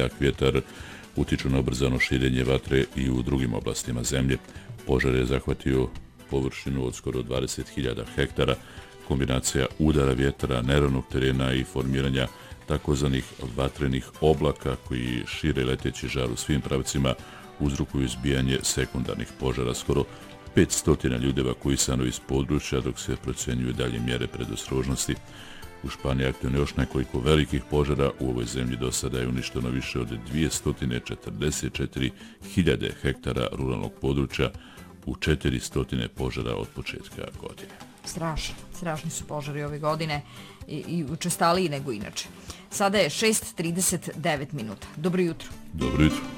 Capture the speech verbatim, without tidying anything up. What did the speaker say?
jak vjetar utiču na ubrzano širenje vatre i u drugim oblastima zemlje. Požar je zahvatio površinu od skoro dvadeset hiljada hektara. Kombinacija udara vjetra, neravnog terena i formiranja takozvanih vatrenih oblaka koji šire leteći žar u svim pravcima uzrokuju izbijanje sekundarnih požara. Skoro petsto ljudi evakuisano iz područja, dok se procjenjuju dalje mjere predostrožnosti. U Španiji je aktivno još nekoliko velikih požara. U ovoj zemlji do sada je uništeno više od dvjesto četrdeset četiri hiljade hektara ruralnog područja u četiristo požara od početka godine. Strašno, strašni su požari ove godine i, i učestaliji nego inače. Sada je šest i trideset devet minuta. Dobro jutro. Dobro jutro.